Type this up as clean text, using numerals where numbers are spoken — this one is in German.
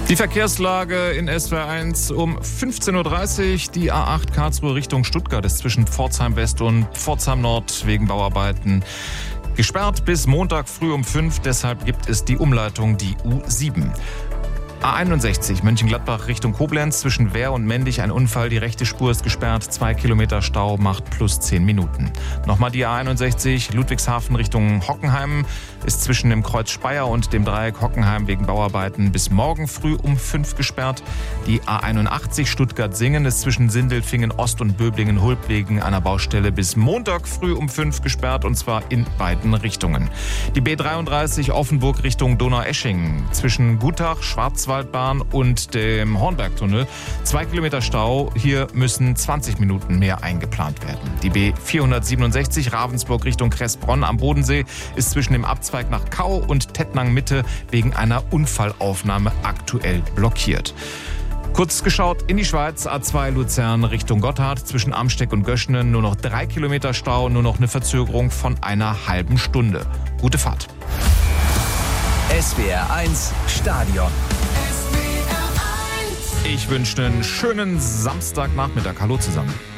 Die Verkehrslage in SWR1 um 15.30 Uhr. Die A8 Karlsruhe Richtung Stuttgart ist zwischen Pforzheim West und Pforzheim Nord wegen Bauarbeiten gesperrt bis Montag früh um 5. Deshalb gibt es die Umleitung, die U7. A61 Mönchengladbach Richtung Koblenz zwischen Wehr und Mendig ein Unfall. Die rechte Spur ist gesperrt. 2 Kilometer Stau macht plus 10 Minuten. Nochmal die A61 Ludwigshafen Richtung Hockenheim ist zwischen dem Kreuz Speyer und dem Dreieck Hockenheim wegen Bauarbeiten bis morgen früh um 5 gesperrt. Die A81 Stuttgart-Singen ist zwischen Sindelfingen Ost und Böblingen-Hulb wegen einer Baustelle bis Montag früh um 5 gesperrt, und zwar in beiden Richtungen. Die B33 Offenburg Richtung Donaueschingen zwischen Gutach, Schwarzwaldbahn und dem Hornbergtunnel 2 Kilometer Stau. Hier müssen 20 Minuten mehr eingeplant werden. Die B467 Ravensburg Richtung Kressbronn am Bodensee ist zwischen dem Abzweig nach Kau und Tettnang Mitte wegen einer Unfallaufnahme aktuell blockiert. Kurz geschaut in die Schweiz, A2 Luzern Richtung Gotthard zwischen Amsteck und Göschenen nur noch 3 Kilometer Stau, nur noch eine Verzögerung von einer halben Stunde. Gute Fahrt. SWR1 Stadion. Ich wünsche einen schönen Samstagnachmittag. Hallo zusammen.